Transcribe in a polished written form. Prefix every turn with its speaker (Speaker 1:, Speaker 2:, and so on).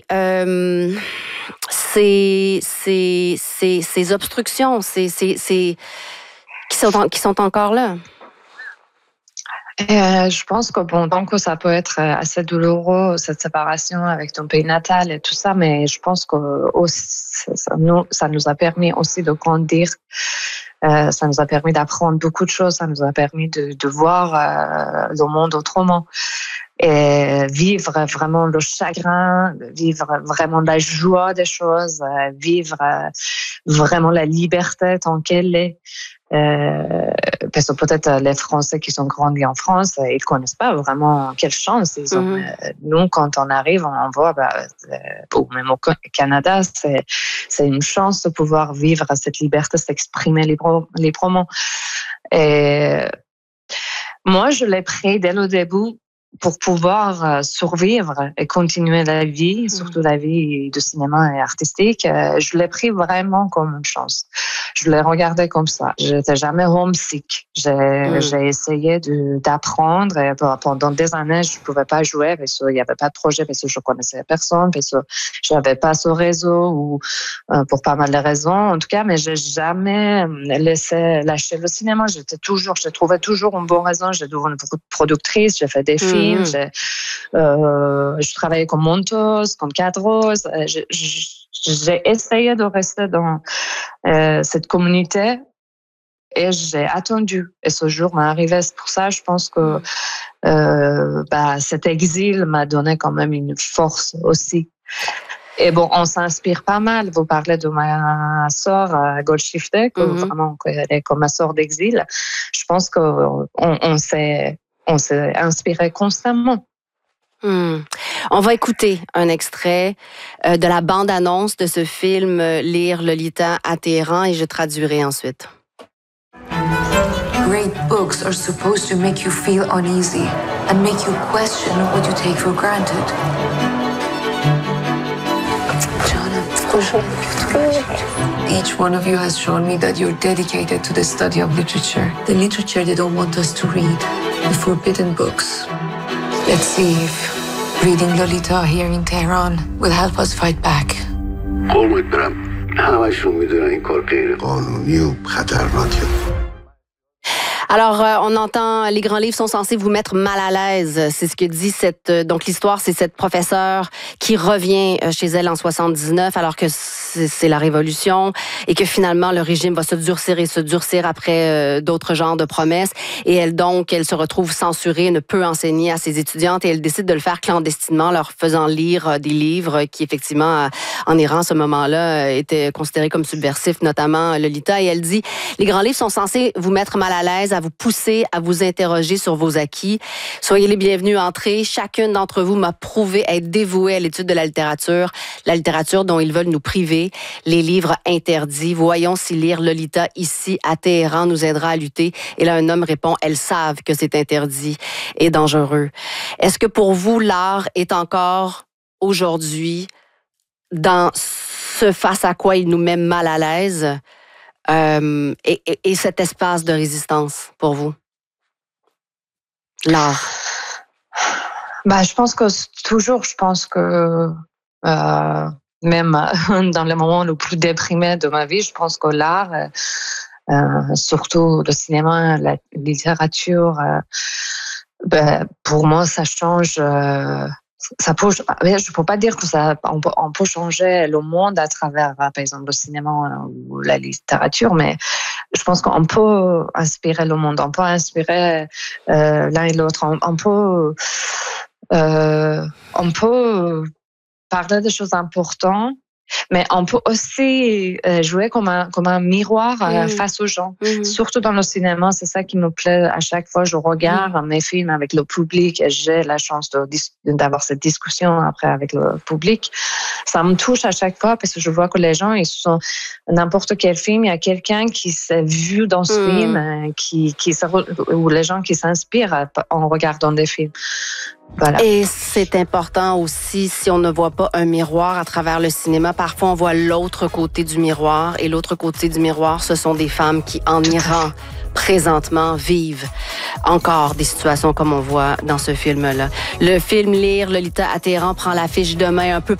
Speaker 1: ces obstructions, qui sont encore là?
Speaker 2: Je pense que donc ça peut être assez douloureux, cette séparation avec ton pays natal et tout ça, mais je pense que ça nous a permis aussi de grandir. Ça nous a permis d'apprendre beaucoup de choses, ça nous a permis de voir le monde autrement. Et vivre vraiment le chagrin, vivre vraiment la joie des choses, vivre vraiment la liberté tant qu'elle est. Parce que peut-être les Français qui sont grandis en France, ils connaissent pas vraiment quelle chance ils ont. Nous, quand on arrive, on voit, ou même au Canada, c'est une chance de pouvoir vivre cette liberté, s'exprimer librement. Et moi, je l'ai pris dès le début pour pouvoir survivre et continuer la vie, surtout la vie de cinéma et artistique. Je l'ai pris vraiment comme une chance. Je l'ai regardé comme ça. J'étais jamais homesick. J'ai essayé d'apprendre et pendant des années, je pouvais pas jouer parce qu'il y avait pas de projet, parce que je connaissais personne, parce que j'avais pas ce réseau ou pour pas mal de raisons, en tout cas, mais j'ai jamais laissé lâcher le cinéma. Je trouvais toujours une bonne raison. J'ai devenu beaucoup de productrice, j'ai fait des films, je travaillais comme monteuse, comme cadreuse. J'ai essayé de rester dans cette communauté et j'ai attendu. Et ce jour m'est arrivé. C'est pour ça, je pense que cet exil m'a donné quand même une force aussi. Et bon, on s'inspire pas mal. Vous parlez de ma sœur Goldschifter, que vraiment, elle est comme ma sœur d'exil. Je pense qu'on s'est inspiré constamment.
Speaker 1: On va écouter un extrait de la bande-annonce de ce film Lire Lolita à Téhéran et je traduirai ensuite.
Speaker 3: Great books are supposed to make you feel uneasy and make you question what you take for granted. Each one of you has shown me that you're dedicated to the study of literature. The literature they don't want us to read. The forbidden books. Let's see if reading Lolita here in Tehran will help us fight back.
Speaker 4: قربونت برم همشون میدونن این کار غیر قانونی و خطرناکه.
Speaker 1: Alors, on entend, les grands livres sont censés vous mettre mal à l'aise. C'est ce que dit donc l'histoire, c'est cette professeure qui revient chez elle en 79, alors que c'est la révolution et que finalement le régime va se durcir après d'autres genres de promesses. Et elle se retrouve censurée, ne peut enseigner à ses étudiantes et elle décide de le faire clandestinement, leur faisant lire des livres qui effectivement, en Iran, à ce moment-là, étaient considérés comme subversifs, notamment Lolita. Et elle dit, les grands livres sont censés vous mettre mal à l'aise, à vous pousser à vous interroger sur vos acquis. Soyez les bienvenus, entrez. Chacune d'entre vous m'a prouvé être dévouée à l'étude de la littérature dont ils veulent nous priver, les livres interdits. Voyons si lire Lolita ici à Téhéran nous aidera à lutter. Et là, un homme répond, elles savent que c'est interdit et dangereux. Est-ce que pour vous, l'art est encore aujourd'hui dans ce face à quoi il nous met mal à l'aise? Et cet espace de résistance pour vous? L'art.
Speaker 2: Je pense que même dans les moments les plus déprimés de ma vie, je pense que l'art, surtout le cinéma, la littérature, pour moi, ça change. Ça peut, je peux pas dire que on peut changer le monde à travers, par exemple, le cinéma ou la littérature, mais je pense qu'on peut inspirer le monde, on peut inspirer l'un et l'autre, on peut parler des choses importantes, mais on peut aussi jouer comme un miroir face aux gens. Surtout dans le cinéma, c'est ça qui me plaît. À chaque fois, je regarde mes films avec le public et j'ai la chance d'avoir cette discussion après avec le public. Ça me touche à chaque fois parce que je vois que les gens, ils sont n'importe quel film, il y a quelqu'un qui s'est vu dans ce film, ou les gens qui s'inspirent en regardant des films. Voilà.
Speaker 1: Et c'est important aussi, si on ne voit pas un miroir à travers le cinéma, parfois on voit l'autre côté du miroir. Et l'autre côté du miroir, ce sont des femmes qui, en Iran, présentement, vivent encore des situations comme on voit dans ce film-là. Le film Lire Lolita à Téhéran prend l'affiche demain un peu